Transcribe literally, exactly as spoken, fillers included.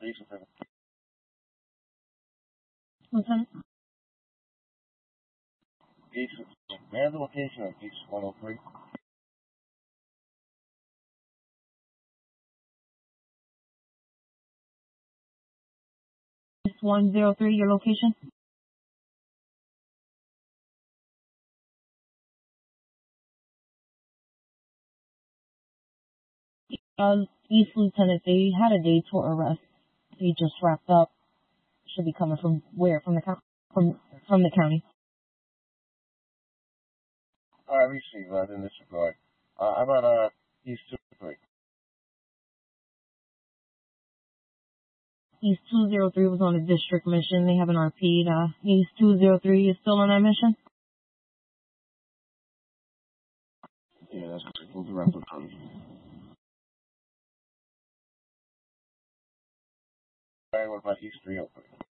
East Lieutenant. Lieutenant? East, may I have the location of East one oh three? East one oh three, your location? Uh, East Lieutenant, they had a date for arrest. They just wrapped up. Should be coming from where? From the county? From, from the county. Alright, let me see, uh, in this regard. Uh, I'm on, uh, East two oh three. East two oh three was on a district mission. They haven't R P'd. Uh, East two oh three is still on that mission? Yeah, that's cool. The rest of the Alright, what about East three oh three?